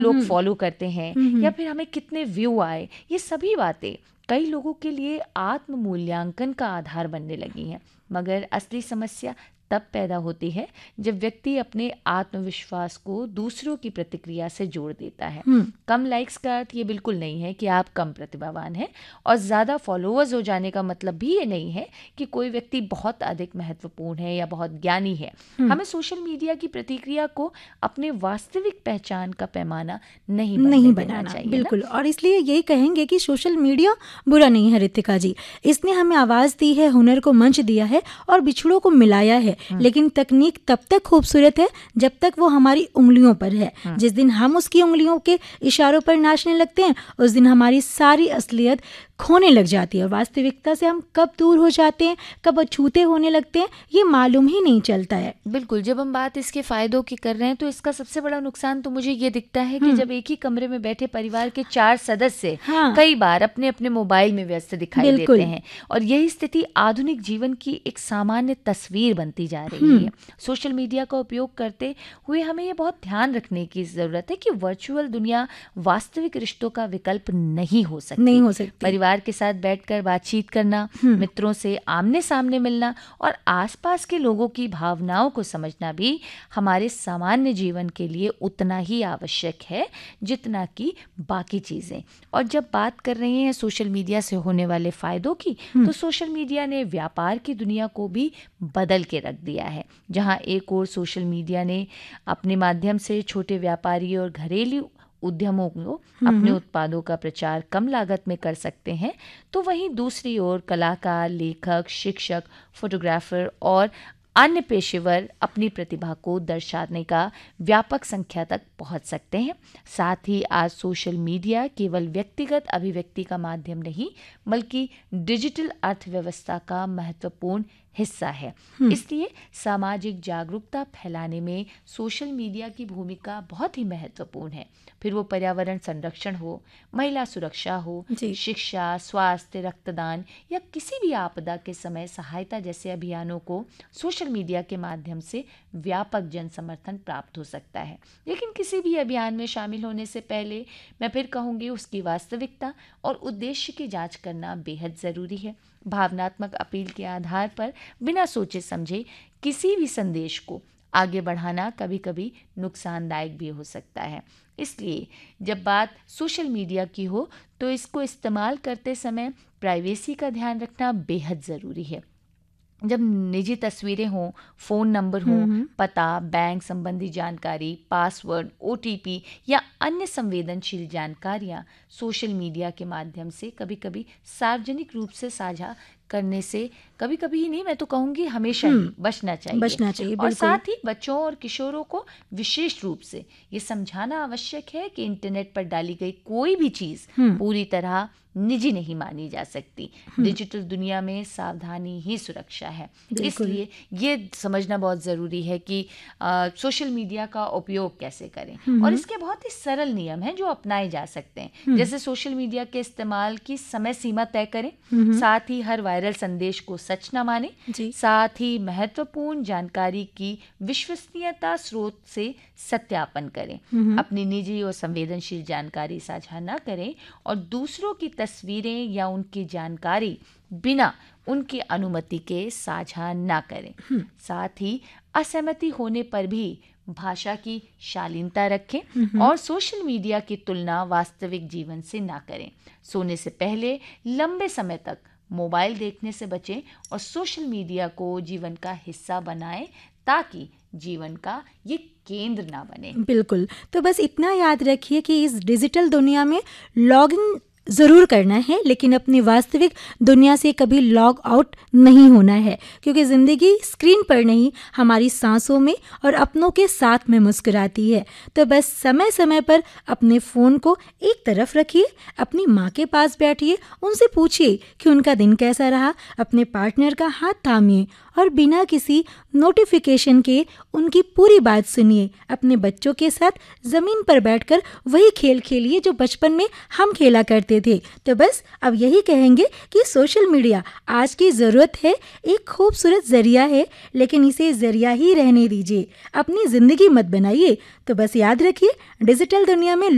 लोग फॉलो करते हैं या फिर हमें कितने व्यू आए, ये सभी बातें कई लोगों के लिए आत्म मूल्यांकन का आधार बनने लगी हैं। मगर असली समस्या तब पैदा होती है जब व्यक्ति अपने आत्मविश्वास को दूसरों की प्रतिक्रिया से जोड़ देता है। कम लाइक्स का अर्थ ये बिल्कुल नहीं है कि आप कम प्रतिभावान हैं, और ज़्यादा फॉलोअर्स हो जाने का मतलब भी ये नहीं है कि कोई व्यक्ति बहुत अधिक महत्वपूर्ण है या बहुत ज्ञानी है। हमें सोशल मीडिया की प्रतिक्रिया को अपने वास्तविक पहचान का पैमाना नहीं बनाना चाहिए। बिल्कुल, और इसलिए यही कहेंगे कि सोशल मीडिया बुरा नहीं है रितिका जी। इसने हमें आवाज़ दी है, हुनर को मंच दिया है और बिछड़ों को मिलाया है। लेकिन तकनीक तब तक खूबसूरत है जब तक वो हमारी उंगलियों पर है। जिस दिन हम उसकी उंगलियों के इशारों पर नाचने लगते हैं, उस दिन हमारी सारी असलियत खोने लग जाती है और वास्तविकता से हम कब दूर हो जाते हैं, कब अछूते होने लगते हैं, ये मालूम ही नहीं चलता है। बिल्कुल, जब हम बात इसके फायदों की कर रहे हैं तो इसका सबसे बड़ा नुकसान तो मुझे ये दिखता है कि जब एक ही कमरे में बैठे परिवार के 4 सदस्य कई बार अपने अपने मोबाइल में व्यस्त दिखाई देते हैं, और यही स्थिति आधुनिक जीवन की एक सामान्य तस्वीर बनती जा रही है। सोशल मीडिया का उपयोग करते हुए हमें ये बहुत ध्यान रखने की जरूरत है कि वर्चुअल दुनिया वास्तविक रिश्तों का विकल्प नहीं हो सकती। परिवार के साथ बैठकर बातचीत करना, मित्रों से आमने सामने मिलना और आसपास के लोगों की भावनाओं को समझना भी हमारे सामान्य जीवन के लिए उतना ही आवश्यक है जितना कि बाकी चीजें। और जब बात कर रहे हैं सोशल मीडिया से होने वाले फायदों की, तो सोशल मीडिया ने व्यापार की दुनिया को भी बदल के रख दिया है। जहां एक ओर सोशल मीडिया ने अपने माध्यम से छोटे व्यापारी और घरेलू उद्यमों को अपने उत्पादों का प्रचार कम लागत में कर सकते हैं, तो वहीं दूसरी ओर कलाकार, लेखक, शिक्षक, फोटोग्राफर और अन्य पेशेवर अपनी प्रतिभा को दर्शाने का व्यापक संख्या तक पहुंच सकते हैं। साथ ही आज सोशल मीडिया केवल व्यक्तिगत अभिव्यक्ति का माध्यम नहीं, बल्कि डिजिटल अर्थव्यवस्था का महत्वपूर्ण हिस्सा है। इसलिए सामाजिक जागरूकता फैलाने में सोशल मीडिया की भूमिका बहुत ही महत्वपूर्ण है। फिर वो पर्यावरण संरक्षण हो, महिला सुरक्षा हो, शिक्षा, स्वास्थ्य, रक्तदान या किसी भी आपदा के समय सहायता जैसे अभियानों को सोशल मीडिया के माध्यम से व्यापक जन समर्थन प्राप्त हो सकता है। लेकिन किसी भी अभियान में शामिल होने से पहले मैं फिर कहूँगी उसकी वास्तविकता और उद्देश्य की जांच करना बेहद ज़रूरी है। भावनात्मक अपील के आधार पर बिना सोचे समझे किसी भी संदेश को आगे बढ़ाना कभी कभी नुकसानदायक भी हो सकता है। इसलिए जब बात सोशल मीडिया की हो तो इसको इस्तेमाल करते समय प्राइवेसी का ध्यान रखना बेहद ज़रूरी है। जब निजी तस्वीरें हों, फ़ोन नंबर हो, पता, बैंक संबंधी जानकारी, पासवर्ड, OTP या अन्य संवेदनशील जानकारियां सोशल मीडिया के माध्यम से कभी कभी सार्वजनिक रूप से साझा करने से कभी कभी ही नहीं, मैं तो कहूँगी हमेशा ही बचना चाहिए। और साथ ही बच्चों और किशोरों को विशेष रूप से ये समझाना आवश्यक है कि इंटरनेट पर डाली गई कोई भी चीज़ पूरी तरह निजी नहीं मानी जा सकती। डिजिटल दुनिया में सावधानी ही सुरक्षा है। इसलिए ये समझना बहुत ज़रूरी है कि सोशल मीडिया का उपयोग कैसे करें, और इसके बहुत ही सरल नियम हैं जो अपनाए जा सकते हैं। जैसे सोशल मीडिया के इस्तेमाल की समय सीमा तय करें, साथ ही हर वायरल संदेश को सच न माने, साथ ही महत्वपूर्ण जानकारी की विश्वसनीयता स्रोत से सत्यापन करें, अपनी निजी और संवेदनशील जानकारी साझा न करें और दूसरों की तस्वीरें या उनकी जानकारी बिना उनकी अनुमति के साझा ना करें। साथ ही असहमति होने पर भी भाषा की शालीनता रखें और सोशल मीडिया की तुलना वास्तविक जीवन से ना करें। सोने से पहले लंबे समय तक मोबाइल देखने से बचें और सोशल मीडिया को जीवन का हिस्सा बनाएं ताकि जीवन का ये केंद्र ना बने। बिल्कुल, तो बस इतना याद रखिए कि इस डिजिटल दुनिया में लॉगिन ज़रूर करना है, लेकिन अपनी वास्तविक दुनिया से कभी लॉग आउट नहीं होना है, क्योंकि ज़िंदगी स्क्रीन पर नहीं, हमारी सांसों में और अपनों के साथ में मुस्कुराती है। तो बस समय समय पर अपने फ़ोन को एक तरफ रखिए, अपनी माँ के पास बैठिए, उनसे पूछिए कि उनका दिन कैसा रहा, अपने पार्टनर का हाथ थामिए और बिना किसी नोटिफिकेशन के उनकी पूरी बात सुनिए। अपने बच्चों के साथ ज़मीन पर बैठकर वही खेल खेलिए जो बचपन में हम खेला करते थे। तो बस अब यही कहेंगे कि सोशल मीडिया आज की ज़रूरत है, एक खूबसूरत ज़रिया है, लेकिन इसे ज़रिया ही रहने दीजिए, अपनी ज़िंदगी मत बनाइए। तो बस याद रखिए, डिजिटल दुनिया में